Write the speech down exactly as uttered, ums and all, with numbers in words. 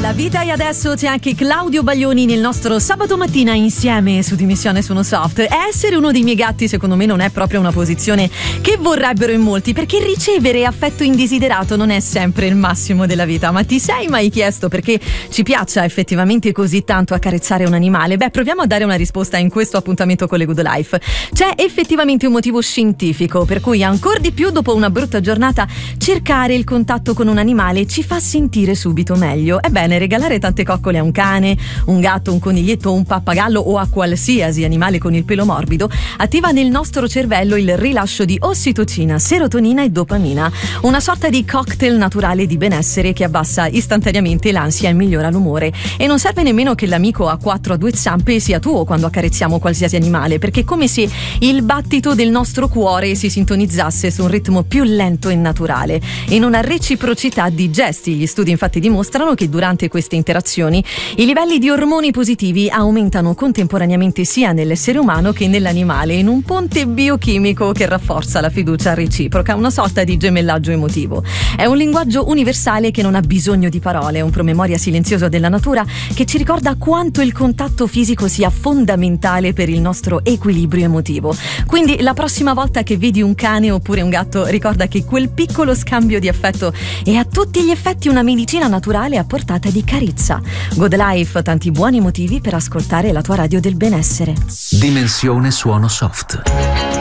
la vita e adesso c'è anche Claudio Baglioni nel nostro sabato mattina insieme su Dimissione Suono Soft. Essere uno dei miei gatti secondo me non è proprio una posizione che vorrebbero in molti, perché ricevere affetto indesiderato non è sempre il massimo della vita. Ma ti sei mai chiesto perché ci piaccia effettivamente così tanto accarezzare un animale? Beh, proviamo a dare una risposta in questo appuntamento con le Good Life. C'è effettivamente un motivo scientifico per cui ancor di più dopo una brutta giornata cercare il contatto con un animale ci fa sentire subito meglio. Ebbene, regalare tante coccole a un cane, un gatto, un coniglietto, un pappagallo o a qualsiasi animale con il pelo morbido attiva nel nostro cervello il rilascio di ossitocina, serotonina e dopamina, una sorta di cocktail naturale di benessere che abbassa istantaneamente l'ansia e migliora l'umore. E non serve nemmeno che l'amico a quattro a due zampe sia tuo quando accarezziamo qualsiasi animale, perché è come se il battito del nostro cuore si sintonizzasse su un ritmo più lento e naturale, in una reciprocità di gesti. Gli studi infatti dimostrano che durante queste interazioni i livelli di ormoni positivi aumentano contemporaneamente sia nell'essere umano che nell'animale, in un ponte biochimico che rafforza la fiducia reciproca, una sorta di gemellaggio emotivo. È un linguaggio universale che non ha bisogno di parole, è un promemoria silenzioso della natura che ci ricorda quanto il contatto fisico sia fondamentale per il nostro equilibrio emotivo. Quindi la prossima volta che vedi un cane oppure un gatto, ricorda che quel piccolo scambio di affetto è a tutti gli effetti una medicina naturale a portata di carezza. Good Life, tanti buoni motivi per ascoltare la tua radio del benessere. Dimensione Suono Soft.